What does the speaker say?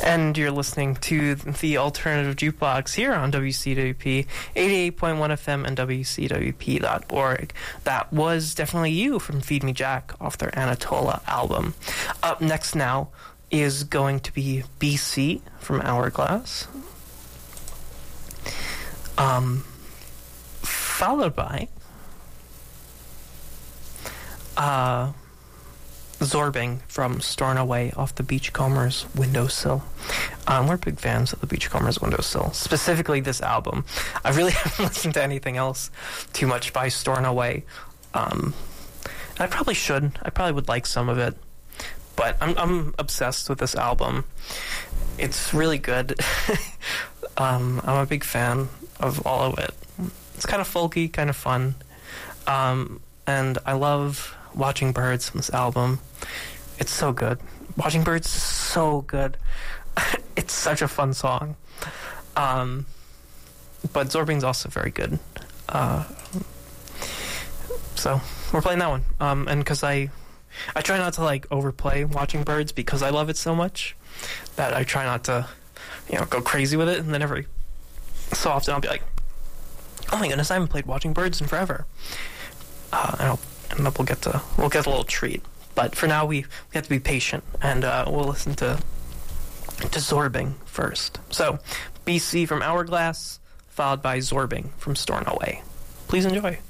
And you're listening to the Alternative Jukebox here on WCWP 88.1 FM and WCWP.org. That was Definitely You from Feed Me Jack off their Anatola album. Up next now is going to be BC from Hourglass. Followed by Zorbing from Storn Away off the Beachcombers Windowsill. We're big fans of the Beachcombers Windowsill, specifically this album. I really haven't listened to anything else too much by Storn Away. I probably should. I probably would like some of it, but I'm obsessed with this album. It's really good. I'm a big fan of all of it. It's kind of folky, kind of fun, and I love Watching Birds from this album. It's so good. Watching Birds is so good. It's such a fun song. But Zorbing's also very good. So we're playing that one. And because I try not to like overplay Watching Birds because I love it so much that I try not to, go crazy with it. And then every so often I'll be like, oh my goodness, I haven't played Watching Birds in forever. And we'll get a little treat. But for now, we have to be patient, and we'll listen to Zorbing first. So, BC from Hourglass, followed by Zorbing from Storn Away. Please enjoy.